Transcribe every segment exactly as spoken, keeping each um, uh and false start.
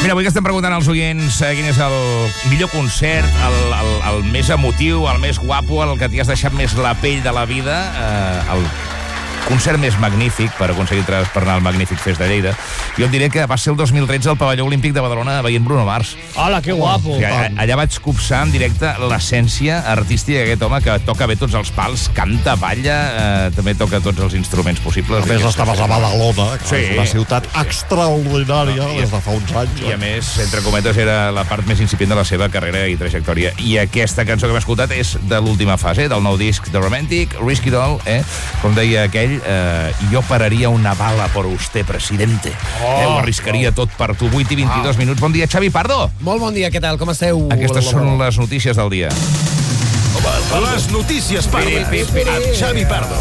Mira, avui que estem preguntant als oients eh, quin és el millor concert, el, el, el més emotiu, el més guapo, el que t'hi has deixat més la pell de la vida, eh, el concert més magnífic per aconseguir entrar per anar al Magnífic Fest de Lleida. Jo et diré que va ser el dos mil tretze al Pavelló Olímpic de Badalona veient Bruno Mars. Hola, que guapo. O sigui, allà vaig copsar en directe l'essència artística d'aquest home que toca bé tots els pals, canta, balla, eh, també toca tots els instruments possibles. A més, estaves a Badalona, que sí. és una ciutat extraordinària no, des de fa uns anys. I a més, entre cometes, era la part més incipient de la seva carrera i trajectòria. I aquesta cançó que hem escoltat és de l'última fase, del nou disc de Romantic, Risk It All, eh? Com deia aquell, eh, jo pararia una bala por usted, presidente. Oh, eh, ho arriscaria oh. tot per tu. vuit i vint-i-dos oh. minuts. Bon dia, Xavi Pardo. Molt bon dia, què tal? Com esteu? Aquestes són les notícies del dia. Les notícies parlen amb Xavi Pardo.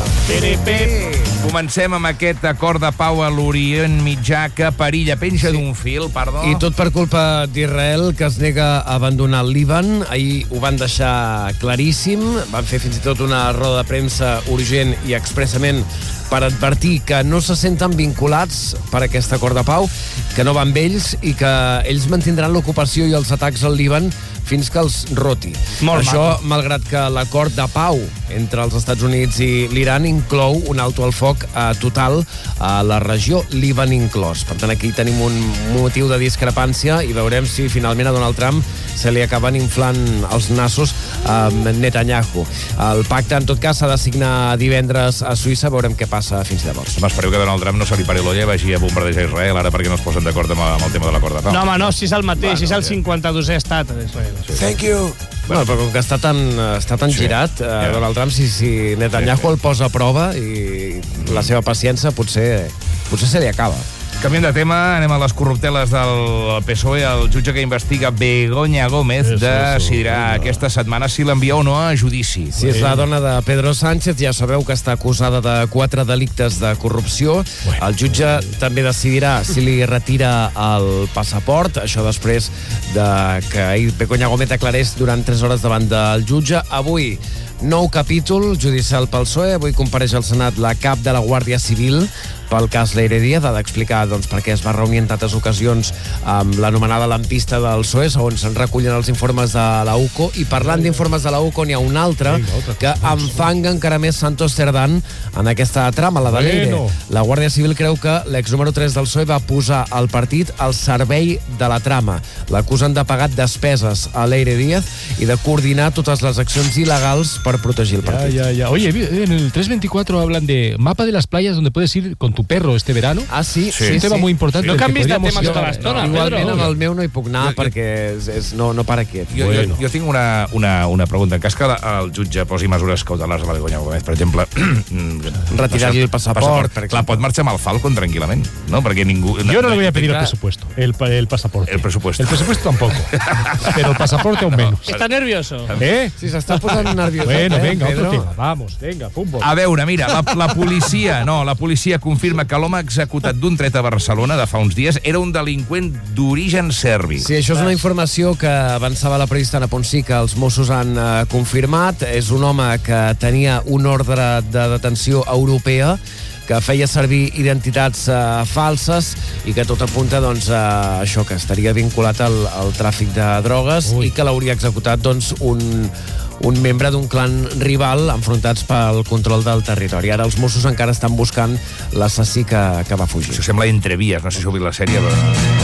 Comencem amb aquest acord de pau a l'Orient Mitjà que perilla, penja sí. d'un fil, perdó. I tot per culpa d'Israel, que es nega a abandonar el Líban. Ahir ho van deixar claríssim. Van fer fins i tot una roda de premsa urgent i expressament per advertir que no se senten vinculats per aquest acord de pau, que no van amb ells i que ells mantindran l'ocupació i els atacs al Líban fins que els roti. Molt Això, maco. malgrat que l'acord de pau entre els Estats Units i l'Iran inclou un alto al foc eh, total a la regió, Líban inclòs. Per tant, aquí tenim un motiu de discrepància i veurem si finalment a Donald Trump se li acaben inflant els nassos a Netanyahu. El pacte, en tot cas, s'ha de signar divendres a Suïssa. Veurem què passa fins llavors. M'espereu que Donald Trump no se li pari l'olla i vagi a bombardejar Israel ara perquè no es posen d'acord amb, amb el tema de l'acord de pau. No, home, no, si és el mateix, Bueno, si és el ja. cinquanta-dosè estat d'Israel. Sí. Thank you. Bueno, però com que està tan, està tan Sí. girat, eh, Ja. Donald Trump, si, si Netanyahu Sí, sí. el posa a prova i la seva paciència potser, potser se li acaba. Canviem de tema, anem a les corrupteles del P S O E. El jutge que investiga Begoña Gómez Eso, decidirà eso. aquesta setmana si l'envia o no a judici. Si és la dona de Pedro Sánchez, ja sabeu que està acusada de quatre delictes de corrupció. El jutge també decidirà si li retira el passaport, això després de que ahir Begoña Gómez aclarés durant tres hores davant del jutge. Avui, nou capítol judicial pel P S O E. Avui compareix al Senat la cap de la Guàrdia Civil pel cas Leire Díaz. Ha d'explicar doncs, per què es va reunir en tantes ocasions amb l'anomenada lampista del P S O E, on se'n recullen els informes de la U C O. I parlant d'informes de la U C O, n'hi ha un altre que enfanga encara més Santos Cerdán en aquesta trama, la de Leire. Bueno. La Guàrdia Civil creu que l'ex número tres del P S O E va posar el partit al servei de la trama. L'acusen de pagar despeses a Leire Díaz i de coordinar totes les accions il·legals per protegir el Ya, partit. ya, ya. Oye, en el tres veinticuatro hablan de mapa de las playas donde puedes ir con tu perro este verano. Ah, sí? Sí. sí, Un tema sí. muy importante. No del que canvis de podríamos tema tota ir a- l'estona, No, Igualment Pedro. amb el meu no hi puc anar Jo- jo- perquè és, és, no, no para quiet. Jo, Bueno. jo, jo tinc una, una, una pregunta. En cas que la, el jutge posi mesures cautelars a la Begoña Gómez, per exemple... Retirar-li el passaport, per Clar, pot marxar amb el Falcon tranquil·lament, no? Perquè ningú... Yo no le voy a pedir el Clar, presupuesto, el, pa- el pasaporte. El presupuesto. El presupuesto tampoco, pero el pasaporte aún menos. Està nervioso. ¿Eh? Sí, s'està posant nerviós. Bueno, eh, venga, Pedro? otro tema. Vamos, venga, fútbol. A veure, mira, la, la policia, no, la policia confirma que l'home executat d'un tret a Barcelona de fa uns dies era un delinqüent d'origen serbi. Sí, això és una informació que avançava la periodista Ana Ponsí, que els Mossos han eh, confirmat. És un home que tenia un ordre de detenció europea, que feia servir identitats eh, falses i que tot apunta doncs, a això, que estaria vinculat al, al tràfic de drogues. Ui. I que l'hauria executat doncs, un, un membre d'un clan rival enfrontats pel control del territori. Ara els Mossos encara estan buscant l'assassí que, que va fugir. Això sembla Entrevies, no sé si heu vist la sèrie, però...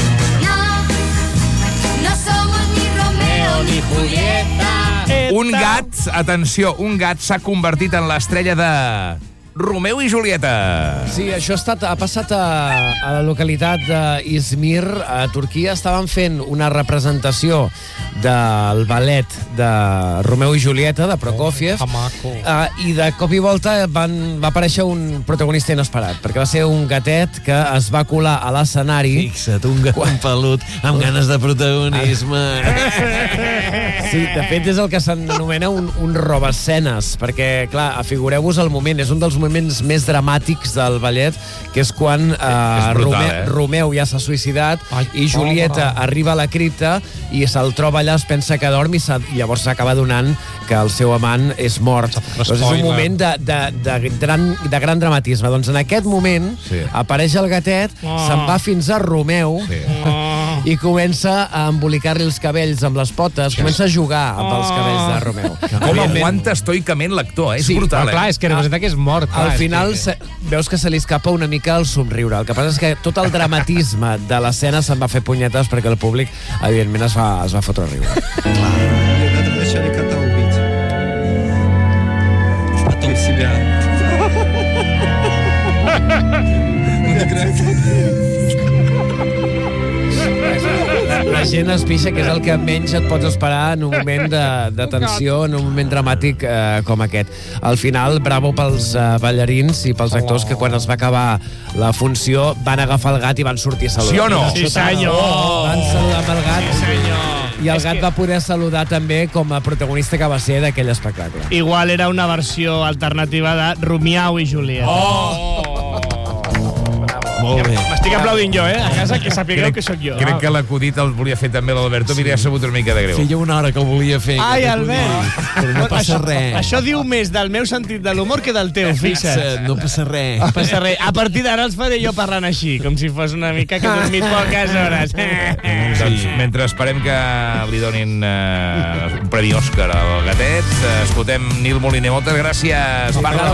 No somos ni Romeo ni Julieta. Un gat, atenció, un gat s'ha convertit en l'estrella de Romeu i Julieta. Sí, això ha, estat, ha passat a, a la localitat d'Izmir, a Turquia. Estaven fent una representació del ballet de Romeu i Julieta, de Prokofiev, uh, i de cop i volta van, va aparèixer un protagonista inesperat, perquè va ser un gatet que es va colar a l'escenari. Fixa't, un gat pelut amb ganes de protagonisme. Sí, de fet és el que s'anomena un, un robaescenes, perquè, clar, afigureu-vos el moment, és un dels moments més dramàtics del ballet, que és quan eh, és brutal, Romeu, eh? Romeu ja s'ha suïcidat. Ai, i Julieta pobre. arriba a la cripta i se'l troba allà, es pensa que dorm i, i llavors s'acaba donant que el seu amant és mort. Doncs és un moment de, de, de, gran, de gran dramatisme. Doncs en aquest moment Sí. apareix el gatet, Oh. se'n va fins a Romeu, Sí. Oh. i comença a embolicar-li els cabells amb les potes, comença a jugar amb els cabells de Romeo. Com aguanta estoicament l'actor, eh? És Sí, brutal, Però, clar, eh? és que representa que és mort. Clar, Al és final que- se, veus que se li escapa una mica el somriure. El que passa és que tot el dramatisme de l'escena se'n va fer punyetes perquè el públic, evidentment, es va, es va fotre a riure. Надо вначале кота убить. Потом себя. Он играет. La gent es pixa, que és el que menys et pots esperar en un moment de, de tensió, en un moment dramàtic eh, com aquest. Al final, bravo pels eh, ballarins i pels actors que quan es va acabar la funció van agafar el gat i van sortir a saludar. Sí o no? Sí, senyor. Van saludar amb el gat. Sí, senyor. I el És gat que- va poder saludar també com a protagonista que va ser d'aquell espectacle. Igual era una versió alternativa de Romiau i Julieta. Oh! Molt bé. M'estic aplaudint jo, eh? A casa, que sapigueu que sóc jo. Crec que l'acudit el volia fer també l'Alberto, sí. M'hauria sabut una mica de greu. Feia una hora que el volia fer. Ai, aquest Albert! acudit, Però no passa això, res. Això diu més del meu sentit de l'humor que del teu, fixa't. Fixa't, no passa res. No passa res. A partir d'ara els faré jo parlant així, com si fos una mica que he dormit poques hores. Doncs, mentre esperem que li donin eh, un premi Òscar al gatet, eh, escoltem Nil Moliner. Moltes gràcies. Parla